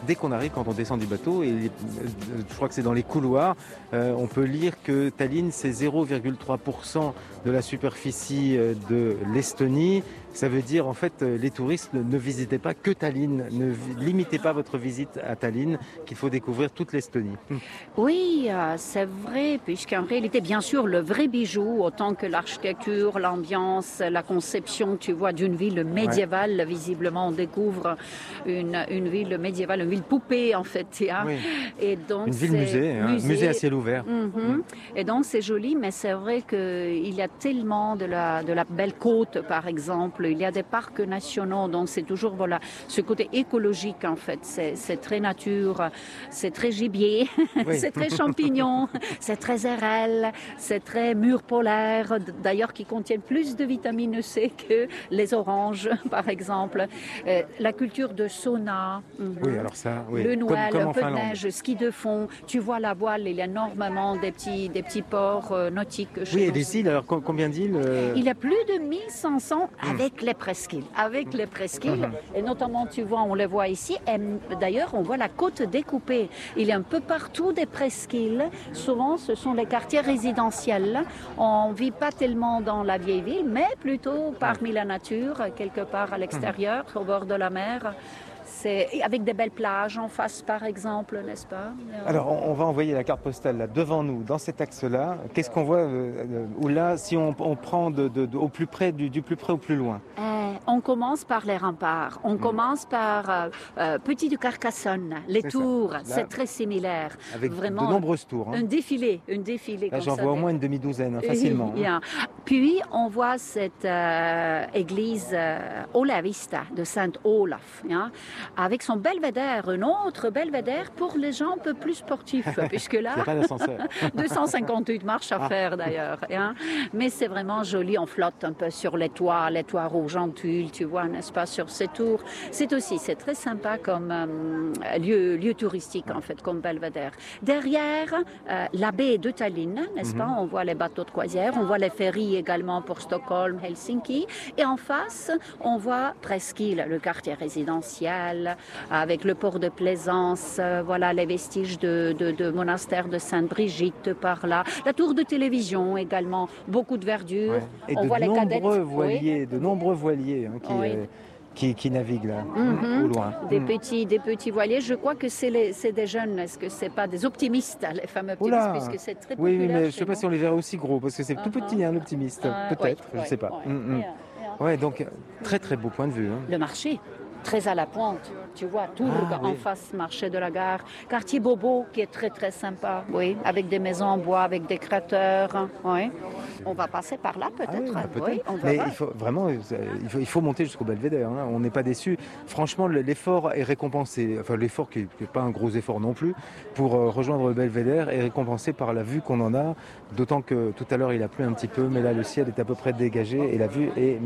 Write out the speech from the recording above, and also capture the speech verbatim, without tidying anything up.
dès qu'on arrive, quand on descend du bateau, et les- euh, je crois que c'est dans les couloirs, euh, on peut lire que Tallinn, c'est zéro virgule trois pour cent de la superficie euh, de l'Estonie. Ça veut dire, en fait, euh, les touristes ne, ne visitez pas que Tallinn, ne vi- limitez pas votre visite à Tallinn, qu'il faut découvrir toute l'Estonie. Oui, euh, c'est vrai, puisqu'en réalité, bien sûr, le vrai bijou, autant que l'architecture, l'ambiance, la conception, tu vois, d'une ville médiévale, visiblement, on découvre une, une ville médiévale, une ville poupée, en fait. Hein. Oui. Et donc, Une ville c'est musée, hein, musée à ciel ouvert. Mhm. Et donc, c'est joli, mais c'est vrai qu'il y a tellement de la, de la belle côte, par exemple. Il y a des parcs nationaux, donc c'est toujours, voilà, ce côté écologique, en fait. C'est, c'est très nature, c'est très gibier. Oui. C'est très champignon, c'est très R L, c'est très murs polaires, d'ailleurs qui contiennent plus de vitamine C que les oranges, par exemple. Euh, la culture de sauna, mhm. Oui, alors ça, oui. Le Comme, Noël, comme un en peu de Finlande. neige, ski de fond. Tu vois la voile, il y a énormément des petits, des petits ports euh, nautiques chez Oui, et nous. les îles, alors com- combien d'îles euh, Il y a plus de mille cinq cents avec les presqu'îles. Avec les presqu'îles. Et notamment, tu vois, on les voit ici. Et d'ailleurs, on voit la côte découpée. Il y a un peu partout des presqu'îles. Souvent, ce sont les quartiers résidentiels. On ne vit pas tellement dans la vieille ville, mais plutôt parmi la nature, quelque part à l'extérieur, au bord de la mer. C'est avec des belles plages en face, par exemple, n'est-ce pas? Alors, on, on va envoyer la carte postale là, devant nous, dans cet axe-là. Qu'est-ce qu'on voit euh, euh, Ou là, si on, on prend de, de- de- au plus près, du, du plus près au plus loin. Euh, on commence par les remparts, on commence par euh, euh, Petit de Carcassonne, les C'est ça. tours, Là, c'est très similaire. Avec Vraiment de nombreuses tours. un Hein. défilé, un défilé Là, comme j'en ça. vois au des- moins une demi-douzaine, hein, facilement. hein. Yeah. Puis on voit cette euh, église euh, Olavista de Saint-Olaf, hein, avec son belvédère, un autre belvédère pour les gens un peu plus sportifs, puisque Il là, n'y a pas d'ascenseur. deux cent cinquante-huit marches à faire d'ailleurs. Hein. Mais c'est vraiment joli, on flotte un peu sur les toits, les toits rouges en tuile, tu vois, n'est-ce pas, sur ces tours. C'est aussi, c'est très sympa comme euh, lieu, lieu touristique en fait, comme belvédère. Derrière, euh, la baie de Tallinn, n'est-ce pas, on voit les bateaux de croisière, on voit les ferries également pour Stockholm, Helsinki. Et en face, on voit Presqu'île, le quartier résidentiel, avec le port de Plaisance, euh, voilà les vestiges de, de, de monastère de Sainte-Brigitte par là. La tour de télévision également, beaucoup de verdure. Ouais. Et On de voit les cadettes. nombreux Oui. voiliers, de nombreux voiliers hein, qui, Oui. euh, qui, qui naviguent là, Mhm. au loin. Des, Mm. petits, des petits voiliers. Je crois que c'est, les, c'est des jeunes. Est-ce que c'est pas des optimistes, les fameux optimistes, Oula. puisque c'est très Oui, populaire oui, mais je ne chez sais pas nous. si on les verrait aussi gros, parce que c'est tout Uh-huh. petit, hein, l'optimiste. Euh, Peut-être, oui, je ne oui, sais pas. oui. Mm, mm. Yeah, yeah. Ouais, donc très très beau point de vue. hein. Le marché, très à la pointe. Tu vois, Tourgue Ah, en oui. face, marché de la gare. Quartier Bobo, qui est très très sympa, oui, avec des maisons en bois, avec des cratères. Oui. On va passer par là Ah oui, peut-être. bah, peut-être. Oui, on va Mais voir. il faut vraiment, euh, il faut, il faut monter jusqu'au Belvédère. hein. On n'est pas déçu. Franchement, le- l'effort est récompensé. Enfin, l'effort qui n'est pas un gros effort non plus pour euh, rejoindre le Belvédère est récompensé par la vue qu'on en a. D'autant que tout à l'heure il a plu un petit peu, mais là le ciel est à peu près dégagé et la vue est